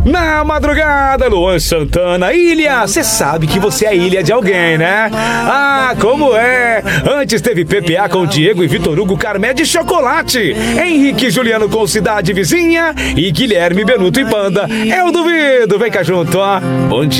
Na madrugada, Luan Santana, ilha. Você sabe que você é ilha de alguém, né? Ah, como é? Antes teve PPA com Diego e Vitor Hugo Carmé de Chocolate, Henrique e Juliano com Cidade Vizinha e Guilherme Benuto e Banda. Eu duvido, vem cá junto, ó. Bom dia.